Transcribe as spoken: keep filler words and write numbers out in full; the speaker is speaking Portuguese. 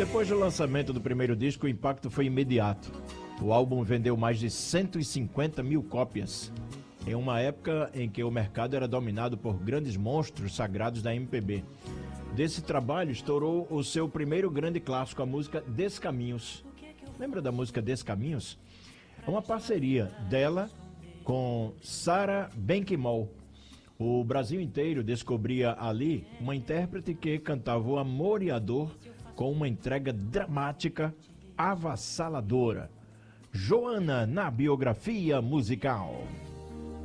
Depois do lançamento do primeiro disco, o impacto foi imediato. O álbum vendeu mais de cento e cinquenta mil cópias, em uma época em que o mercado era dominado por grandes monstros sagrados da M P B. Desse trabalho estourou o seu primeiro grande clássico, a música Descaminhos. Lembra da música Descaminhos? É uma parceria dela com Sarah Benquimol. O Brasil inteiro descobria ali uma intérprete que cantava o amor e a dor com uma entrega dramática avassaladora. Joana na biografia musical.